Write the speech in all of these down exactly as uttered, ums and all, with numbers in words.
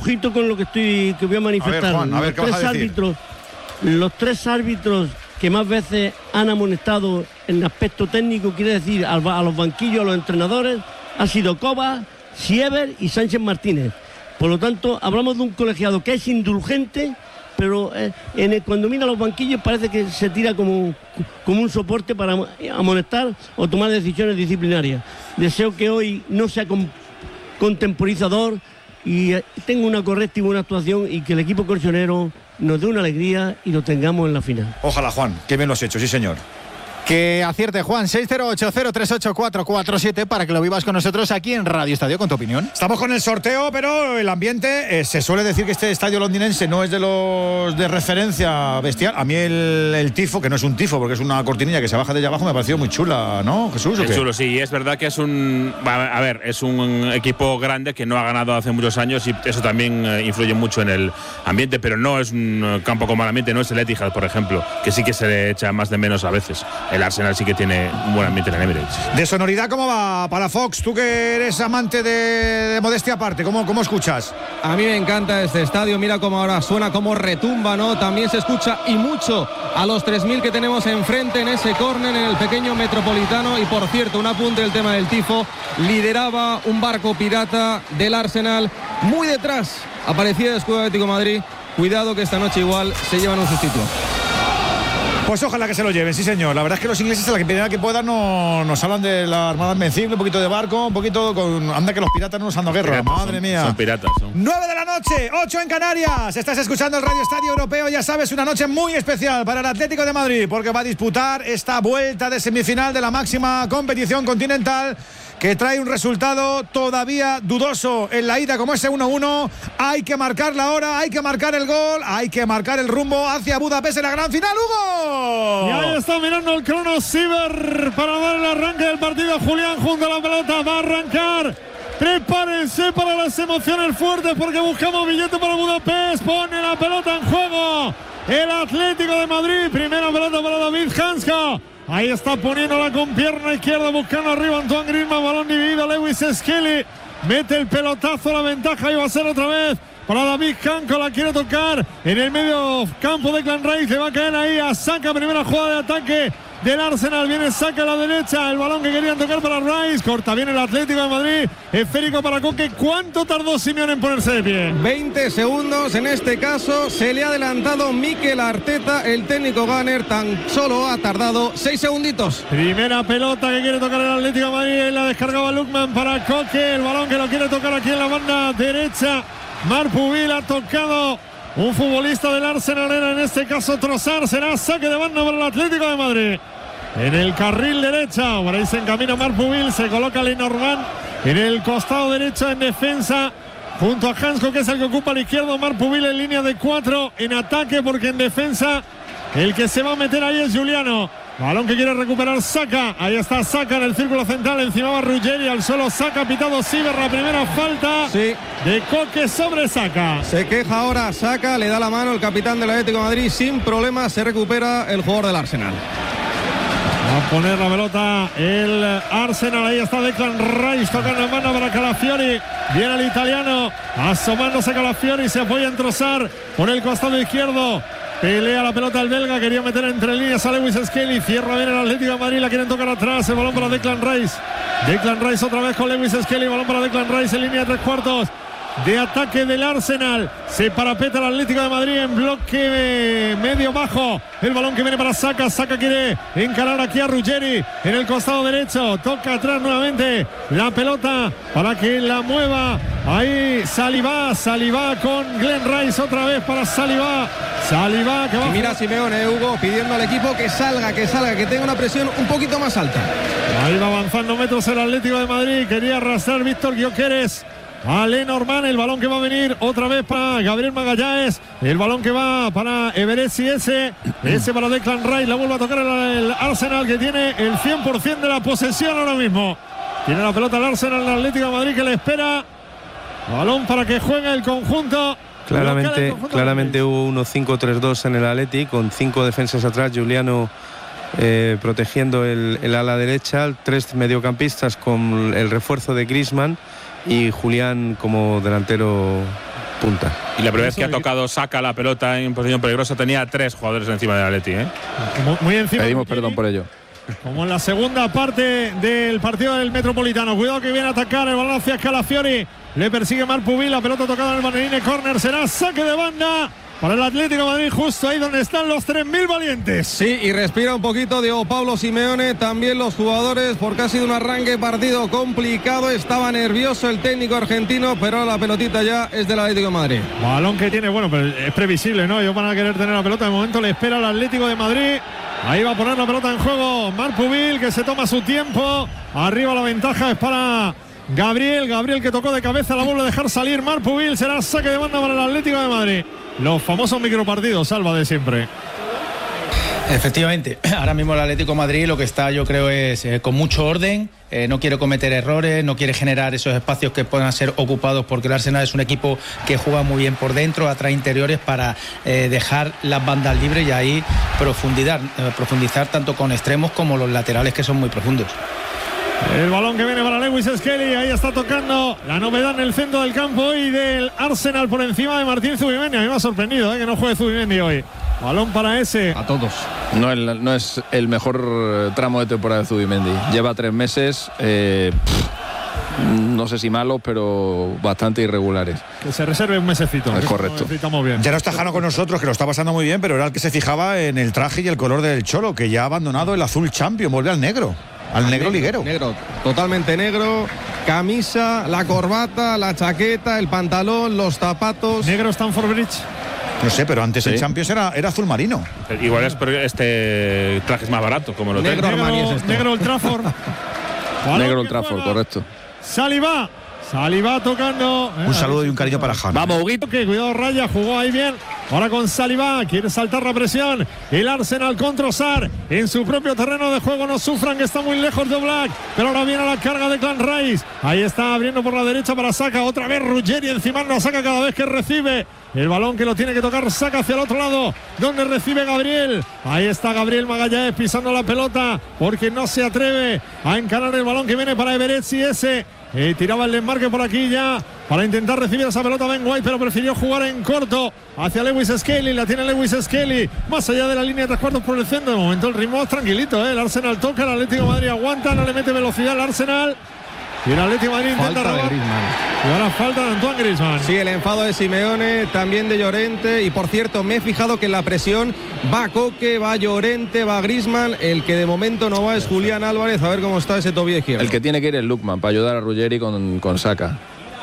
ojito con lo que estoy que voy a manifestar. A ver, Juan, a ver, ¿qué vas a decir? Árbitros, los tres árbitros que más veces han amonestado en aspecto técnico, quiere decir a, a los banquillos, a los entrenadores, ha sido Cova, Siever y Sánchez Martínez. Por lo tanto, hablamos de un colegiado que es indulgente, pero eh, en el, cuando mira los banquillos parece que se tira como, como un soporte para amonestar o tomar decisiones disciplinarias. Deseo que hoy no sea con, contemporizador y eh, tenga una correcta y buena actuación y que el equipo colchonero nos dé una alegría y lo tengamos en la final. Ojalá, Juan, que bien lo has hecho, sí señor. Que acierte, Juan. Seis cero ocho cero tres ocho cuatro cuatro siete para que lo vivas con nosotros aquí en Radio Estadio con tu opinión. Estamos con el sorteo, pero el ambiente, eh, se suele decir que este estadio londinense no es de los de referencia bestial. A mí el, el tifo, que no es un tifo porque es una cortinilla que se baja desde abajo, me ha parecido muy chula, ¿no, Jesús? Es chulo, sí. Es verdad que es un, a ver, es un equipo grande que no ha ganado hace muchos años y eso también eh, influye mucho en el ambiente, pero no es un campo con mal ambiente, no es el Etihad, por ejemplo, que sí que se le echa más de menos a veces. El Arsenal sí que tiene un buen ambiente en el Emirates. De sonoridad, ¿cómo va para Fox? Tú que eres amante de, de modestia aparte, ¿cómo, ¿cómo escuchas? A mí me encanta este estadio, mira cómo ahora suena, cómo retumba, ¿no? También se escucha y mucho a los tres mil que tenemos enfrente en ese córner en el pequeño Metropolitano. Y por cierto, un apunte del tema del tifo, lideraba un barco pirata del Arsenal, muy detrás aparecía el escudo Atlético de Madrid. Cuidado que esta noche igual se llevan un sustituto. Pues ojalá que se lo lleven, sí señor. La verdad es que los ingleses a la que primera que puedan no, nos hablan de la Armada Invencible, un poquito de barco, un poquito con... Anda que los piratas no nos han dado guerra, Piratas, madre son, mía. Son piratas. Son. nueve de la noche, ocho en Canarias. Estás escuchando el Radio Estadio Europeo, ya sabes, una noche muy especial para el Atlético de Madrid, porque va a disputar esta vuelta de semifinal de la máxima competición continental, que trae un resultado todavía dudoso en la ida como ese uno uno. Hay que marcar la hora, hay que marcar el gol, hay que marcar el rumbo hacia Budapest en la gran final, Hugo. Y ahí está mirando el crono Siever para dar el arranque del partido. Julián junto a la pelota, va a arrancar. Prepárense para las emociones fuertes porque buscamos billete para Budapest. Pone la pelota en juego el Atlético de Madrid. Primera pelota para David Hanska. Ahí está poniéndola con pierna izquierda, buscando arriba Antoine Griezmann, balón dividido, Lewis Skelly mete el pelotazo, la ventaja y va a ser otra vez para David Hanco, la quiere tocar en el medio campo de Declan Rice, le va a caer ahí a Saka, primera jugada de ataque del Arsenal, viene Saka a la derecha, el balón que querían tocar para Rice, corta bien el Atlético de Madrid, esférico para Coque. ¿Cuánto tardó Simeone en ponerse de pie? veinte segundos, en este caso se le ha adelantado Mikel Arteta, el técnico Gunner tan solo ha tardado seis segunditos. Primera pelota que quiere tocar el Atlético de Madrid, la descargaba Lukman para Coque, el balón que lo quiere tocar aquí en la banda derecha, Marpubil ha tocado un futbolista del Arsenal, era en este caso Trossard, será saque de banda para el Atlético de Madrid. En el carril derecha, por ahí se encamina Marpubil, se coloca Lenormand en el costado derecho en defensa, junto a Hansko, que es el que ocupa el izquierdo. Marpubil en línea de cuatro en ataque, porque en defensa el que se va a meter ahí es Giuliano. Balón que quiere recuperar Saka, ahí está Saka en el círculo central, encima va Ruggeri, al suelo Saka, pitado Siever, la primera falta sí. de Coque sobre Saka. Se queja ahora Saka, le da la mano el capitán del Atlético de Madrid, sin problemas se recupera el jugador del Arsenal. Va a poner la pelota el Arsenal, ahí está Declan Rice tocando en mano para Calafiori, viene el italiano, asomándose Calafiori, se apoya en Trossard por el costado izquierdo. Pelea la pelota el belga, quería meter entre líneas a Lewis Skelly, cierra bien el Atlético de Madrid, la quieren tocar atrás, el balón para Declan Rice. Declan Rice otra vez con Lewis Skelly, balón para Declan Rice en línea de tres cuartos de ataque del Arsenal. Se parapeta el Atlético de Madrid en bloque medio bajo. El balón que viene para Saka. Saka quiere encarar aquí a Ruggeri en el costado derecho. Toca atrás nuevamente la pelota para que la mueva. Ahí Saliba. Saliba con Glenn Rice otra vez para Saliba. Saliba que va. Y mira Simeone, Hugo, pidiendo al equipo que salga, que salga, que tenga una presión un poquito más alta. Ahí va avanzando metros el Atlético de Madrid. Quería arrastrar Víctor Gyökeres a Lenormand, el balón que va a venir otra vez para Gabriel Magallanes, el balón que va para Everesi, ese, ese para Declan Rice, la vuelve a tocar el, el Arsenal, que tiene el cien por ciento de la posesión ahora mismo. Tiene la pelota el Arsenal, el Atlético de Madrid que le espera, balón para que juegue el conjunto. Claramente, claramente hubo uno cinco tres dos en el Atleti, con cinco defensas atrás, Giuliano eh, protegiendo el, el ala derecha, tres mediocampistas con el refuerzo de Griezmann y Julián como delantero punta. Y la primera vez que ha tocado Saka la pelota en posición peligrosa tenía tres jugadores encima del Atleti, ¿eh? Muy, muy encima. Pedimos perdón por ello. Como en la segunda parte del partido del Metropolitano. Cuidado que viene a atacar el balón hacia Scalafiori. Le persigue Marpubil. La pelota tocada en el banderín. Corner. Será saque de banda para el Atlético de Madrid, justo ahí donde están los tres mil valientes. Sí, y respira un poquito Diego Pablo Simeone, también los jugadores, porque ha sido un arranque partido complicado. Estaba nervioso el técnico argentino, pero la pelotita ya es del Atlético de Madrid. Balón que tiene, bueno, pero es previsible, ¿no? Ellos van a querer tener la pelota. De momento le espera al Atlético de Madrid. Ahí va a poner la pelota en juego Marpubil, que se toma su tiempo. Arriba la ventaja es para Gabriel. Gabriel que tocó de cabeza, la vuelve a dejar salir Marpubil. Será saque de banda para el Atlético de Madrid. Los famosos micropartidos, Salva, de siempre. Efectivamente, ahora mismo el Atlético de Madrid lo que está, yo creo, es eh, con mucho orden, eh, no quiere cometer errores, no quiere generar esos espacios que puedan ser ocupados, porque el Arsenal es un equipo que juega muy bien por dentro, atrás interiores, para eh, dejar las bandas libres y ahí profundizar, eh, profundizar tanto con extremos como los laterales, que son muy profundos. El balón que viene para Lewis Skelly, ahí está tocando la novedad en el centro del campo hoy del Arsenal por encima de Martín Zubimendi. A mí me ha sorprendido eh, que no juegue Zubimendi hoy. Balón para ese. A todos. No, el, no es el mejor tramo de temporada de Zubimendi. Lleva tres meses, eh, pff, no sé si malos, pero bastante irregulares. Que se reserve un mesecito. Es correcto. Necesitamos bien. Ya no está Jano con nosotros, que lo está pasando muy bien, pero era el que se fijaba en el traje y el color del Cholo, que ya ha abandonado el azul champion, vuelve al negro. Al negro liguero. Negro, totalmente negro. Camisa, la corbata, la chaqueta, el pantalón, los zapatos. Negro Stamford Bridge. No sé, pero antes Sí. el Champions era, era azul marino. Igual es porque este traje es más barato, como lo Negro tengo. Armani es Negro, esto. negro Old Trafford. Balón Negro que el Trafford, juega correcto. Saliba. Saliba tocando. Un saludo y un cariño para Jano. Vamos, Huguito. Que cuidado, Raya, jugó ahí bien. Ahora con Saliba, quiere saltar la presión. El Arsenal con Trossard en su propio terreno de juego. No sufran, que está muy lejos de Oblak. Pero ahora viene la carga de Clan Rice. Ahí está abriendo por la derecha para Saka. Otra vez Ruggeri encima no Saka cada vez que recibe. El balón que lo tiene que tocar Saka hacia el otro lado, donde recibe Gabriel. Ahí está Gabriel Magallanes pisando la pelota, porque no se atreve a encarar el balón que viene para Everett y ese. Eh, tiraba el desmarque por aquí ya para intentar recibir esa pelota Ben White, pero prefirió jugar en corto hacia Lewis Skelly. La tiene Lewis Skelly más allá de la línea de tres cuartos por el centro. De momento el ritmo es tranquilito, ¿eh? El Arsenal toca, el Atlético de Madrid aguanta, no le mete velocidad al Arsenal. Y el Atlético de Madrid intenta Falta de robar. Griezmann. Y ahora falta de Antoine Griezmann. Sí, el enfado de Simeone, también de Llorente. Y por cierto, me he fijado que en la presión va Coque, va Llorente, va Griezmann. El que de momento no va es Julián Álvarez. A ver cómo está ese tobillo izquierdo. El que tiene que ir es Lukman para ayudar a Ruggeri con, con Saka.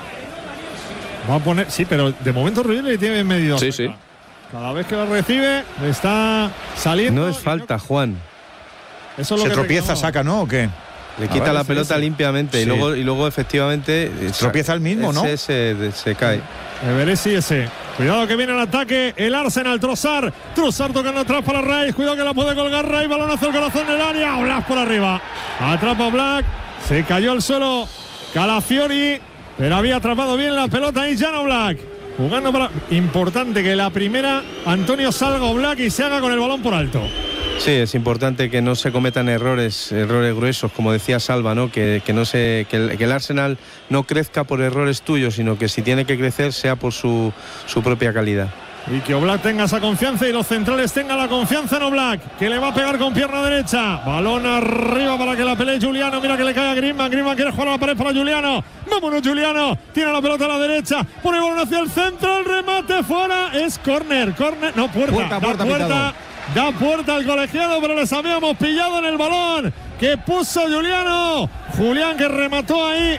Va a poner, sí, pero de momento Ruggeri le tiene medido. Sí, sí. Cada vez que la recibe, le está saliendo. No es falta, Juan. Eso es lo ¿Se que tropieza, reclamaba. Saca, no? ¿O qué? Le quita ver, la ese, pelota ese. limpiamente Sí. y luego y luego efectivamente eh, Tropieza el mismo, ¿no? ese se, se cae. Everett sí ese. Cuidado que viene el ataque. El Arsenal, Trossard. Trossard tocando atrás para Rice. Cuidado que la puede colgar Rice. Balón hacia el corazón del área. Black por arriba. Atrapa Black. Se cayó al suelo Calafiori. Pero había atrapado bien la pelota ahí Jan Black. Jugando para. Importante que la primera Antonio salga Black y se haga con el balón por alto. Sí, es importante que no se cometan errores, errores gruesos, como decía Salva, ¿no? Que, que no se, que el, que el Arsenal no crezca por errores tuyos, sino que si tiene que crecer sea por su, su propia calidad. Y que Oblak tenga esa confianza y los centrales tengan la confianza en Oblak, que le va a pegar con pierna derecha. Balón arriba para que la pelee Juliano. Mira que le cae a Griezmann. Griezmann quiere jugar a la pared para Juliano. Vámonos, Juliano. Tiene la pelota a la derecha. Pone el balón hacia el centro. El remate fuera. Es córner. Córner. No, puerta. Puerta, Da puerta, puerta. pitado. Da puerta al colegiado, pero les habíamos pillado en el balón que puso Juliano. Julián que remató ahí.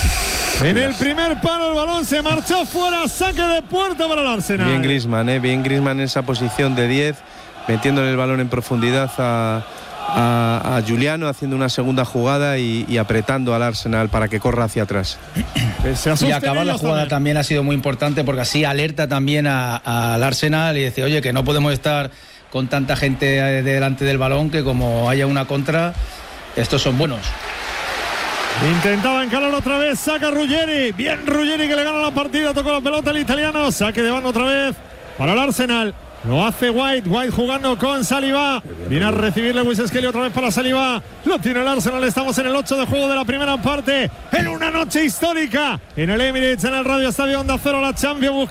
En el primer palo el balón se marchó fuera. Saque de puerta para el Arsenal. Bien Griezmann, ¿eh? Bien Griezmann en esa posición de diez, metiéndole el balón en profundidad a, a, a Juliano, haciendo una segunda jugada y, y apretando al Arsenal para que corra hacia atrás. Y acabar la jugada también ha sido muy importante, porque así alerta también al Arsenal y dice, oye, que no podemos estar con tanta gente delante del balón, que como haya una contra, estos son buenos. Intentaba encarar otra vez, saca Ruggeri. Bien Ruggeri, que le gana la partida, tocó la pelota el italiano. Saque de banda otra vez para el Arsenal. Lo hace White, White jugando con Saliba. Viene a recibir Lewis Skelly otra vez para Saliba. Lo tiene el Arsenal, estamos en el ocho de juego de la primera parte. En una noche histórica en el Emirates, en el Radio Estadio Onda Cero, la Champions.